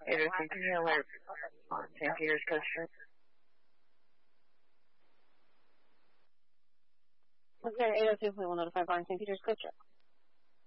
802 alert on St. Peter's Coast Street. Okay, 802, we will notify on St. Peter's Coast Street.